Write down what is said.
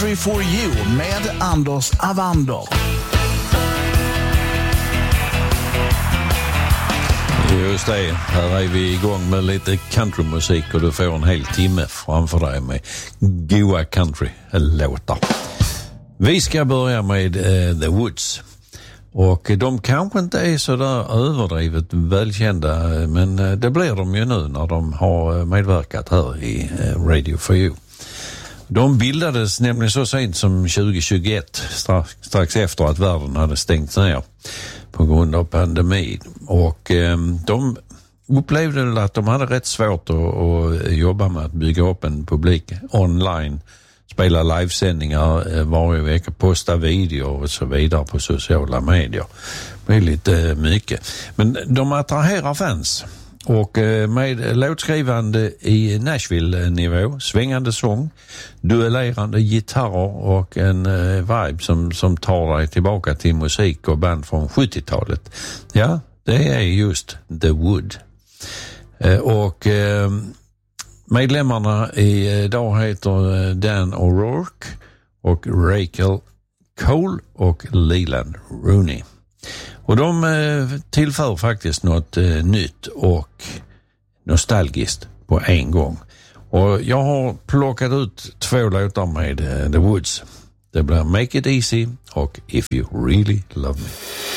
Country for You med Anders Avander. Just det, här är vi igång med lite countrymusik och du får en hel timme framför dig med goa country-låtar. Vi ska börja med The Woods. Och de kanske inte är så där överdrivet välkända, men det blir de ju nu när de har medverkat här i Radio for You. De bildades nämligen så sent som 2021, strax efter att världen hade stängts ner på grund av pandemin. Och de upplevde att de hade rätt svårt att jobba med att bygga upp en publik online, spela livesändningar varje vecka, posta videor och så vidare på sociala medier. Det är lite mycket. Men de attraherar fans. Och med låtskrivande i Nashville-nivå, svängande sång, duellerande gitarrer och en vibe som tar dig tillbaka till musik och band från 70-talet. Ja, det är just The Wood. Och medlemmarna idag heter Dan O'Rourke och Rachel Cole och Leland Rooney. Och de tillför faktiskt något nytt och nostalgiskt på en gång. Och jag har plockat ut 2 låtar med The Woods. Det blir Make It Easy och If You Really Love Me.